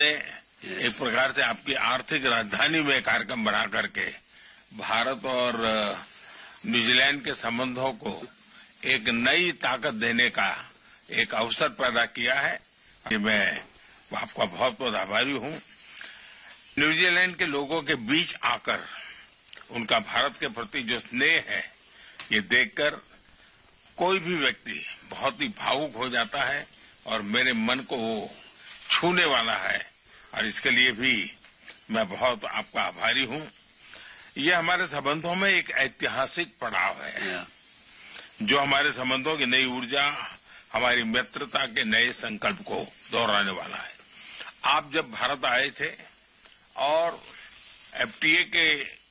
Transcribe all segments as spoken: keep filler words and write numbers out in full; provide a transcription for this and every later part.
एक प्रकार से आपकी आर्थिक राजधानी में कार्यक्रम बना करके भारत और न्यूजीलैंड के संबंधों को एक नई ताकत देने का एक अवसर पैदा किया है। मैं आपका बहुत बहुत आभारी हूं। न्यूजीलैंड के लोगों के बीच आकर उनका भारत के प्रति जो स्नेह है, ये देखकर कोई भी व्यक्ति बहुत ही भावुक हो जाता है और मेरे मन को वो छूने वाला है, और इसके लिए भी मैं बहुत आपका आभारी हूं। ये हमारे संबंधों में एक ऐतिहासिक पड़ाव है जो हमारे संबंधों की नई ऊर्जा, हमारी मित्रता के नए संकल्प को दोहराने वाला है। आप जब भारत आए थे और एफटीए के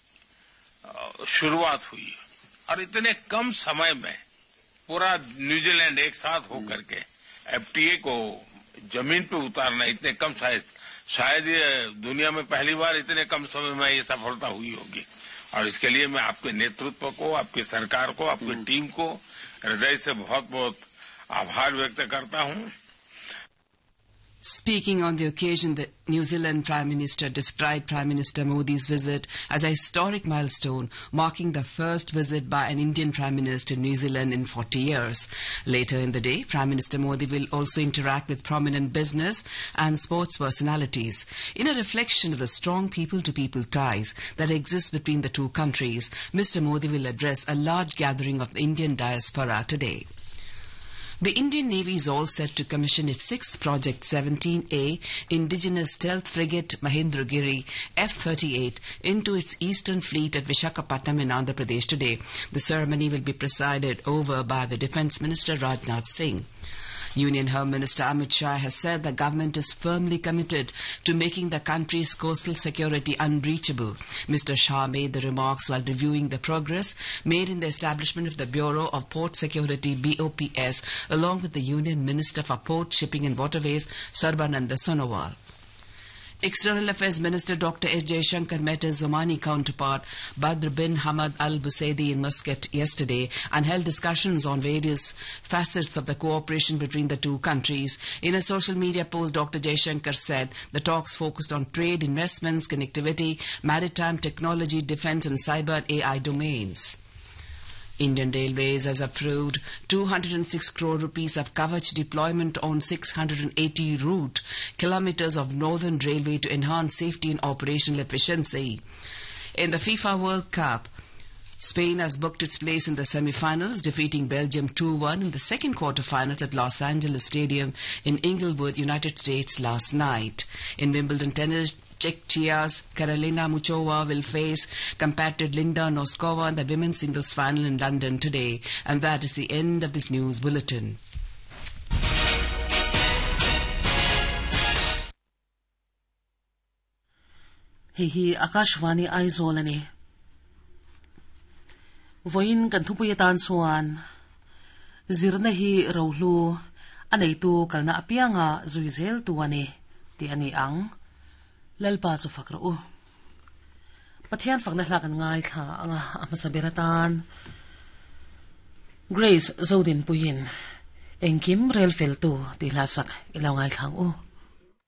शुरुआत हुई और इतने कम समय में पूरा न्यूजीलैंड एक साथ होकर के एफटीए को जमीन पे उतारना, इतने कम शायद शायद ये दुनिया में पहली बार इतने कम समय में ये सफलता हुई होगी। और इसके लिए मैं आपके नेतृत्व को, आपकी सरकार को, आपकी टीम को हृदय से बहुत बहुत आभार व्यक्त करता हूं। Speaking on the occasion, the New Zealand Prime Minister described Prime Minister Modi's visit as a historic milestone, marking the first visit by an Indian Prime Minister to New Zealand in forty years. Later in the day, Prime Minister Modi will also interact with prominent business and sports personalities. In a reflection of the strong people-to-people ties that exist between the two countries, Mister Modi will address a large gathering of the Indian diaspora today. The Indian Navy is all set to commission its sixth Project seventeen A indigenous stealth frigate Mahendragiri F thirty-eight into its eastern fleet at Visakhapatnam in Andhra Pradesh today. The ceremony will be presided over by the Defence Minister Rajnath Singh. Union Home Minister Amit Shah has said the government is firmly committed to making the country's coastal security unbreachable. Mister Shah made the remarks while reviewing the progress made in the establishment of the Bureau of Port Security B O P S along with the Union Minister for Port, Shipping and Waterways Sarbananda Sonowal. External Affairs Minister Doctor S. Jaishankar met his Omani counterpart Badr bin Hamad Al Busaidi in Muscat yesterday and held discussions on various facets of the cooperation between the two countries. In a social media post, Doctor Jaishankar said the talks focused on trade, investments, connectivity, maritime technology, defense and cyber and A I domains. Indian Railways has approved two hundred six crore rupees of Kavach deployment on six hundred eighty route kilometers of Northern Railway to enhance safety and operational efficiency. In the FIFA World Cup, Spain has booked its place in the semi-finals, defeating Belgium two one in the second quarter-finals at Los Angeles Stadium in Inglewood, United States last night. In Wimbledon tennis, Czechia's Karolina Muchova will face compatriot Linda Noskova in the women's singles final in London today. And that is the end of this news bulletin. Hihi Akashvani Aizolani Voin Kantupuyatan Swan Zirnahi Rauhlu Anaitu Kalna Apianga Zuizel Tuwane Tiani Ang Lalpa so fakrao. Patian fagnahlakan ngay ka ang amasabiratan. Grace Zodin Puyin. Engkim Relfelto Tilasak ilaw ngay kang o.